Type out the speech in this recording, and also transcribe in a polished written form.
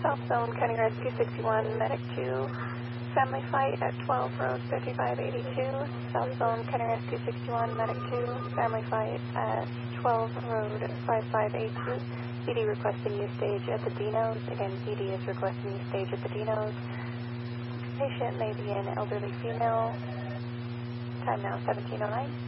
South Zone County Rescue 61, Medic 2, family fight at 12 Road 5582. South Zone County Rescue 61, Medic 2, family fight at 12 Road 5582. ED requesting use stage at the Dinos. Again, ED is requesting use stage at the Dinos. Patient may be an elderly female. Time now 17:09.